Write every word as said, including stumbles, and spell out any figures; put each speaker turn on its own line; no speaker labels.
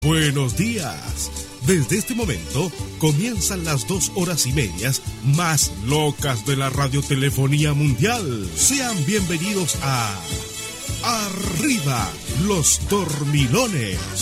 Buenos días. Desde este momento comienzan las dos horas y medias más locas de la radiotelefonía mundial. Sean bienvenidos a Arriba los Dormilones.